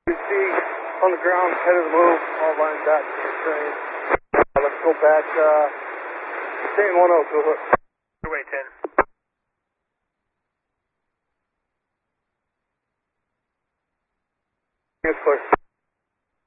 You see on the ground, head of the move, all lines back to your train. Let's go back, train 10, go hook. Runway 10. It's clear.